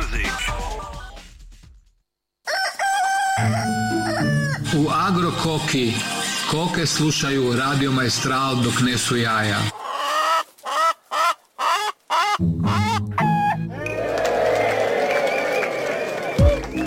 music. U Agrokoki koke slušaju Radio Maestral dok nesu jaja.